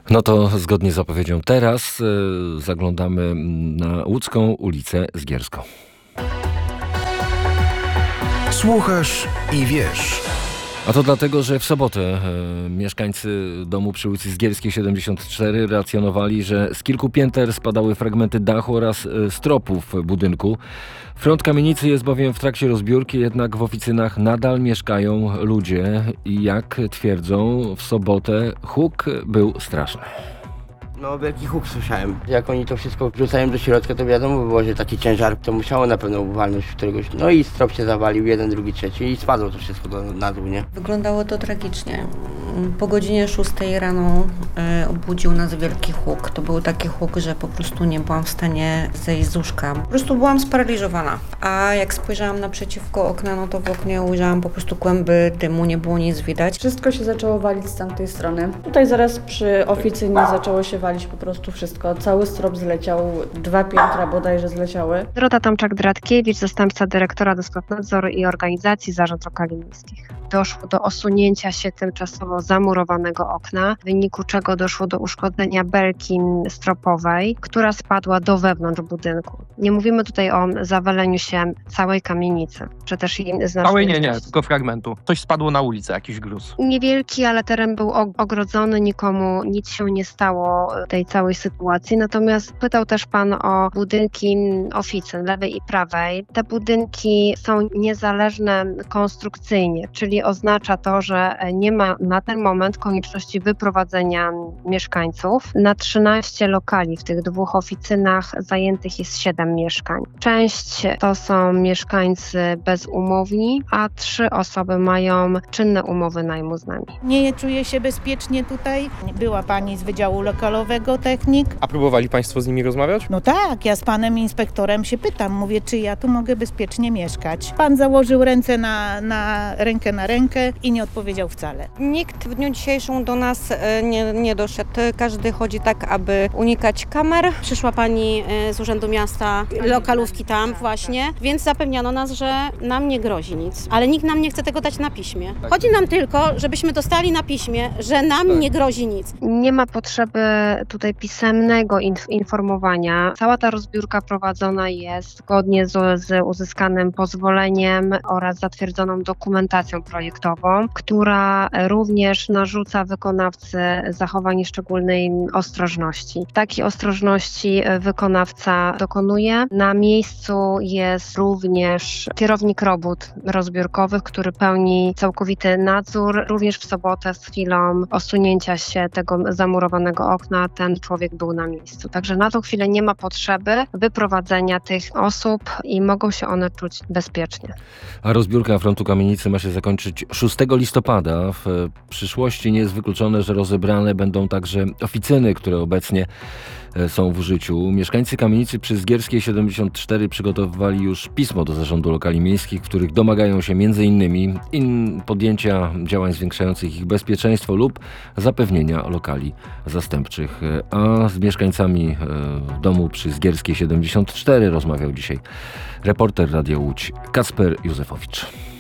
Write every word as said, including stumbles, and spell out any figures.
No to zgodnie z zapowiedzią teraz y, zaglądamy na łódzką ulicę Zgierską. Słuchasz i wiesz. A to dlatego, że w sobotę e, mieszkańcy domu przy ulicy Zgierskiej siedemdziesiąt cztery relacjonowali, że z kilku pięter spadały fragmenty dachu oraz e, stropów budynku. Front kamienicy jest bowiem w trakcie rozbiórki, jednak w oficynach nadal mieszkają ludzie i jak twierdzą w sobotę huk był straszny. No wielki huk słyszałem. Jak oni to wszystko wrzucają do środka, to wiadomo było, że taki ciężar to musiało na pewno walnąć któregoś. No i strop się zawalił, jeden, drugi, trzeci i spadło to wszystko do, na dół, nie? Wyglądało to tragicznie. Po godzinie szóstej rano y, obudził nas wielki huk. To był taki huk, że po prostu nie byłam w stanie zejść z łóżka. Po prostu byłam sparaliżowana. A jak spojrzałam naprzeciwko okna, no to w oknie ujrzałam po prostu kłęby dymu, nie było nic widać. Wszystko się zaczęło walić z tamtej strony. Tutaj zaraz przy oficynie zaczęło się walić po prostu wszystko. Cały strop zleciał, dwa piętra bodajże zleciały. Dorota Tomczak-Dratkiewicz, zastępca dyrektora do spraw nadzoru i organizacji Zarząd Lokali Miejskich. Doszło do osunięcia się tymczasowo zamurowanego okna, w wyniku czego doszło do uszkodzenia belki stropowej, która spadła do wewnątrz budynku. Nie mówimy tutaj o zawaleniu się całej kamienicy, czy też jej znacznej Całej nie, nie, części. tylko fragmentu. Coś spadło na ulicę, jakiś gruz. Niewielki, ale teren był ogrodzony, nikomu nic się nie stało w tej całej sytuacji. Natomiast pytał też pan o budynki oficyn lewej i prawej. Te budynki są niezależne konstrukcyjnie, czyli oznacza to, że nie ma na ten moment konieczności wyprowadzenia mieszkańców. Na trzynaście lokali w tych dwóch oficynach zajętych jest siedem mieszkań. Część to są mieszkańcy bezumowni, a trzy osoby mają czynne umowy najmu z nami. Nie czuję się bezpiecznie tutaj. Była pani z Wydziału Lokalowego Technik. A próbowali państwo z nimi rozmawiać? No tak, ja z panem inspektorem się pytam, mówię, czy ja tu mogę bezpiecznie mieszkać. Pan założył ręce na, na rękę na rękę i nie odpowiedział wcale. Nikt w dniu dzisiejszym do nas nie, nie doszedł. Każdy chodzi tak, aby unikać kamer. Przyszła pani z Urzędu Miasta, lokalówki tam właśnie, więc zapewniano nas, że nam nie grozi nic. Ale nikt nam nie chce tego dać na piśmie. Chodzi nam tylko, żebyśmy dostali na piśmie, że nam nie grozi nic. Nie ma potrzeby tutaj pisemnego inf- informowania. Cała ta rozbiórka prowadzona jest zgodnie z, z uzyskanym pozwoleniem oraz zatwierdzoną dokumentacją projektową, która również narzuca wykonawcy zachowanie szczególnej ostrożności. Takiej ostrożności wykonawca dokonuje. Na miejscu jest również kierownik robót rozbiórkowych, który pełni całkowity nadzór. Również w sobotę z chwilą osunięcia się tego zamurowanego okna ten człowiek był na miejscu. Także na tą chwilę nie ma potrzeby wyprowadzenia tych osób i mogą się one czuć bezpiecznie. A rozbiórka frontu kamienicy ma się zakończyć szóstego listopada. W przyszłości nie jest wykluczone, że rozebrane będą także oficyny, które obecnie są w użyciu. Mieszkańcy kamienicy przy Zgierskiej siedemdziesiąt cztery przygotowywali już pismo do Zarządu Lokali Miejskich, w których domagają się między innymi in podjęcia działań zwiększających ich bezpieczeństwo lub zapewnienia lokali zastępczych. A z mieszkańcami domu przy Zgierskiej siedemdziesiąt cztery rozmawiał dzisiaj reporter Radia Łódź Kacper Józefowicz.